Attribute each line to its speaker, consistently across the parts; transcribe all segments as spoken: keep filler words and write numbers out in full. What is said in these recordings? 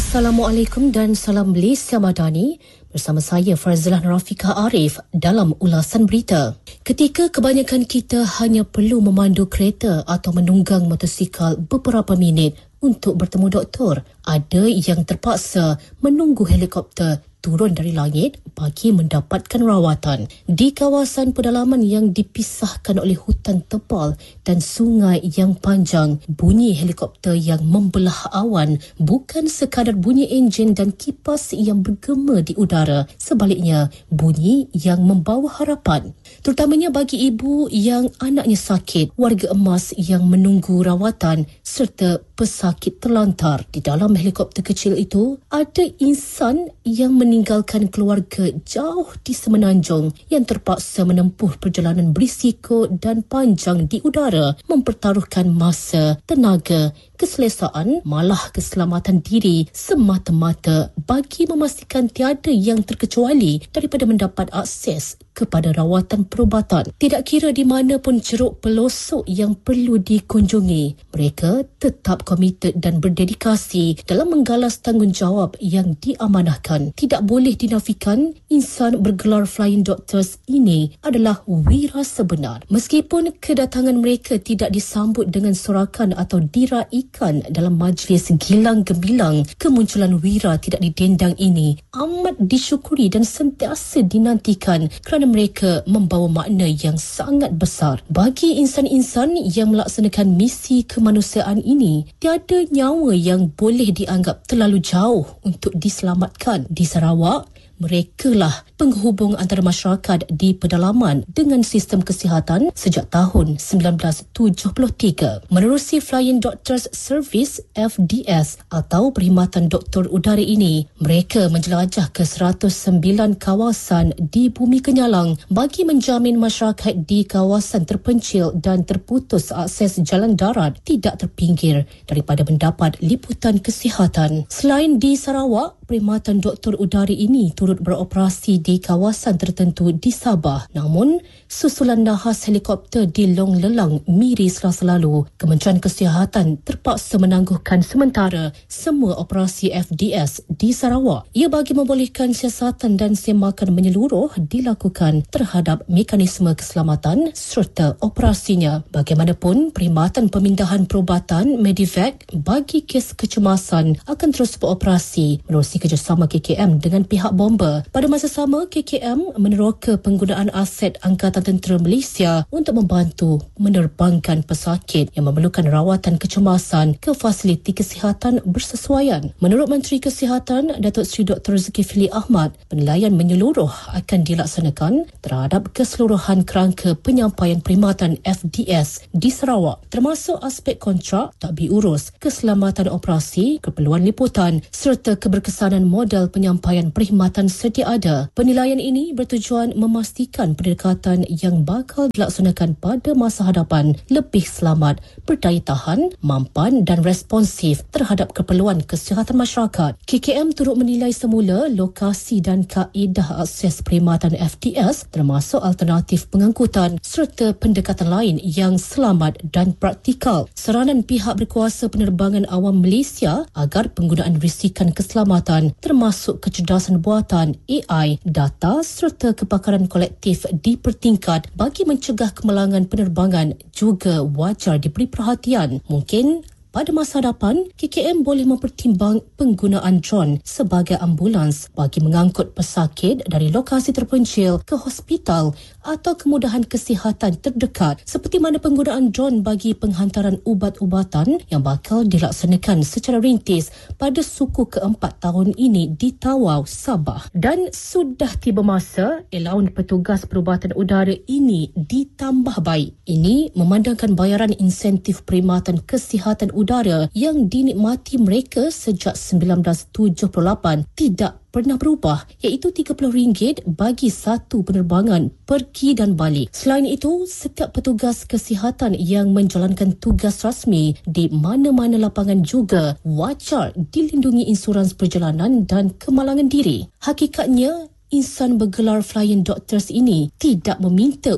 Speaker 1: Assalamualaikum dan salam Malaysia Madani. Bersama saya Farzilah Rafika Arif dalam ulasan berita. Ketika kebanyakan kita hanya perlu memandu kereta atau menunggang motosikal beberapa minit untuk bertemu doktor, ada yang terpaksa menunggu helikopter turun dari langit bagi mendapatkan rawatan. Di kawasan pedalaman yang dipisahkan oleh hutan tebal dan sungai yang panjang, bunyi helikopter yang membelah awan bukan sekadar bunyi enjin dan kipas yang bergema di udara. Sebaliknya, bunyi yang membawa harapan. Terutamanya bagi ibu yang anaknya sakit, warga emas yang menunggu rawatan serta pesakit terlantar. Di dalam helikopter kecil itu, ada insan yang meninggalkan keluarga jauh di semenanjung yang terpaksa menempuh perjalanan berisiko dan panjang di udara, mempertaruhkan masa, tenaga, keselesaan, malah keselamatan diri semata-mata bagi memastikan tiada yang terkecuali daripada mendapat akses kepada rawatan perubatan. Tidak kira di mana pun ceruk pelosok yang perlu dikunjungi, mereka tetap komited dan berdedikasi dalam menggalas tanggungjawab yang diamanahkan. Tidak boleh dinafikan, insan bergelar Flying Doctors ini adalah wira sebenar. Meskipun kedatangan mereka tidak disambut dengan sorakan atau diraikan dalam majlis gilang gemilang, kemunculan wira tidak didendang ini amat disyukuri dan sentiasa dinantikan kerana mereka membawa makna yang sangat besar. Bagi insan-insan yang melaksanakan misi kemanusiaan ini, tiada nyawa yang boleh dianggap terlalu jauh untuk diselamatkan. Di Sarawak, merekalah penghubung antara masyarakat di pedalaman dengan sistem kesihatan sejak tahun sembilan belas tujuh puluh tiga. Menerusi Flying Doctors Service F D S atau Perkhidmatan Doktor Udara ini, mereka menjelajah ke seratus sembilan kawasan di Bumi Kenyalang bagi menjamin masyarakat di kawasan terpencil dan terputus akses jalan darat tidak terpinggir daripada mendapat liputan kesihatan. Selain di Sarawak, Perkhidmatan Doktor Udara ini turut beroperasi di kawasan tertentu di Sabah. Namun, susulan nahas helikopter di Long Lelang, Miri Selasa lalu, Kementerian Kesihatan terpaksa menangguhkan sementara semua operasi F D S di Sarawak. Ia bagi membolehkan siasatan dan semakan menyeluruh dilakukan terhadap mekanisme keselamatan serta operasinya. Bagaimanapun, perkhidmatan pemindahan perubatan Medivac bagi kes kecemasan akan terus beroperasi menerusi kerjasama K K M dengan pihak bomba. Pada masa sama, K K M meneroka penggunaan aset Angkatan Tentera Malaysia untuk membantu menerbangkan pesakit yang memerlukan rawatan kecemasan ke fasiliti kesihatan bersesuaian. Menurut Menteri Kesihatan, Datuk Seri Doktor Zulkifli Ahmad, penilaian menyeluruh akan dilaksanakan terhadap keseluruhan kerangka penyampaian perkhidmatan F D S di Sarawak, termasuk aspek kontrak, tadbir urus, keselamatan operasi, keperluan liputan serta keberkesanan model penyampaian perkhidmatan sedia ada. Penilaian ini bertujuan memastikan pendekatan yang bakal dilaksanakan pada masa hadapan lebih selamat, berdaya tahan, mampan dan responsif terhadap keperluan kesihatan masyarakat. K K M turut menilai semula lokasi dan kaedah akses perkhidmatan F D S termasuk alternatif pengangkutan serta pendekatan lain yang selamat dan praktikal. Seranan pihak berkuasa penerbangan awam Malaysia agar penggunaan risikan keselamatan termasuk kecerdasan buatan, A I, data serta kepakaran kolektif dipertingkat bagi mencegah kemalangan penerbangan juga wajar diberi perhatian. Mungkin pada masa hadapan, K K M boleh mempertimbang penggunaan drone sebagai ambulans bagi mengangkut pesakit dari lokasi terpencil ke hospital atau kemudahan kesihatan terdekat, seperti mana penggunaan drone bagi penghantaran ubat-ubatan yang bakal dilaksanakan secara rintis pada suku keempat tahun ini di Tawau, Sabah. Dan sudah tiba masa allowance petugas perubatan udara ini ditambah baik. Ini memandangkan bayaran insentif perkhidmatan kesihatan udara yang dinikmati mereka sejak sembilan belas tujuh puluh lapan tidak pernah berubah, iaitu tiga puluh ringgit bagi satu penerbangan pergi dan balik. Selain itu, setiap petugas kesihatan yang menjalankan tugas rasmi di mana-mana lapangan juga wajar dilindungi insurans perjalanan dan kemalangan diri. Hakikatnya, insan bergelar Flying Doctors ini tidak meminta untuk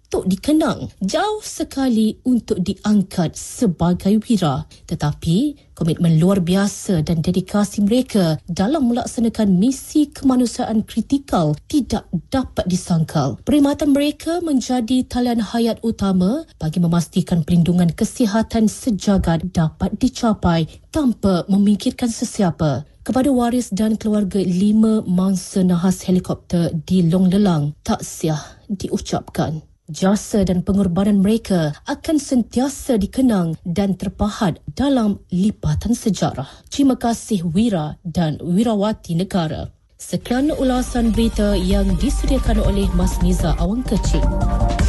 Speaker 1: untuk dikenang, jauh sekali untuk diangkat sebagai wira. Tetapi komitmen luar biasa dan dedikasi mereka dalam melaksanakan misi kemanusiaan kritikal tidak dapat disangkal. Perkhidmatan mereka menjadi talian hayat utama bagi memastikan perlindungan kesihatan sejagat dapat dicapai tanpa memikirkan sesiapa. Kepada waris dan keluarga lima mangsa nahas helikopter di Long Lelang, taksiah diucapkan. Jasa dan pengorbanan mereka akan sentiasa dikenang dan terpahat dalam lipatan sejarah. Terima kasih Wira dan Wirawati Negara. Sekian ulasan berita yang disediakan oleh Mas Niza Awang Kecil.